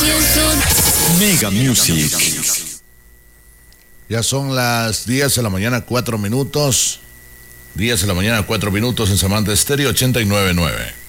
Mega Music. Ya son las 10 de la mañana, 4 minutos. 10 de la mañana, 4 minutos en Samantha Estéreo 89.9.